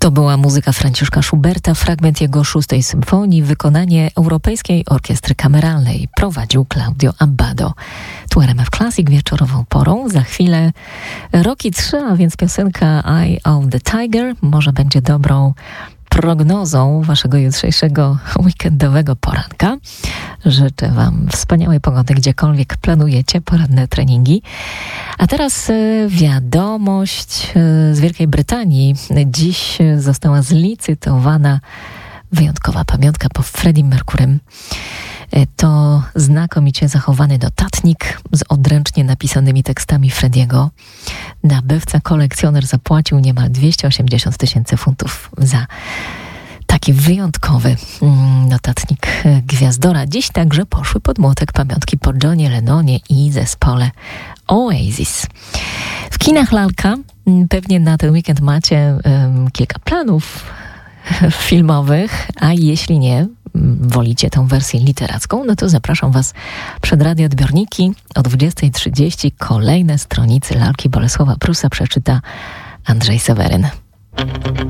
To była muzyka Franciszka Schuberta, fragment jego 6. symfonii, wykonanie Europejskiej Orkiestry Kameralnej. Prowadził Claudio Abbado. Tu RMF Classic wieczorową porą. Za chwilę Rocky 3, a więc piosenka Eye of the Tiger może będzie dobrą prognozą waszego jutrzejszego weekendowego poranka. Życzę wam wspaniałej pogody, gdziekolwiek planujecie poranne treningi. A teraz wiadomość z Wielkiej Brytanii. Dziś została zlicytowana wyjątkowa pamiątka po Freddym Mercurym. To znakomicie zachowany notatnik z odręcznie napisanymi tekstami Frediego. Nabywca, kolekcjoner zapłacił niemal 280 000 funtów za taki wyjątkowy notatnik Gwiazdora. Dziś także poszły pod młotek pamiątki po Johnie Lennonie i zespole Oasis. W kinach lalka pewnie na ten weekend macie kilka planów filmowych, a jeśli nie, wolicie tą wersję literacką, no to zapraszam was przed radioodbiorniki o 20:30. Kolejne stronice lalki Bolesława Prusa przeczyta Andrzej Seweryn.